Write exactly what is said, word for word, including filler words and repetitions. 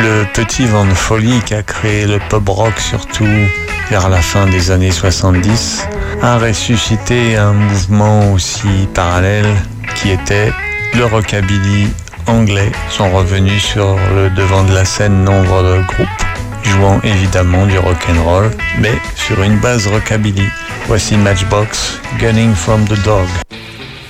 Le petit Van Foley qui a créé le pop rock surtout vers la fin des années soixante-dix a ressuscité un mouvement aussi parallèle qui était le rockabilly anglais. Sont revenus sur le devant de la scène nombre de groupes jouant évidemment du rock'n'roll mais sur une base rockabilly. Voici Matchbox, Gunning from the Dog.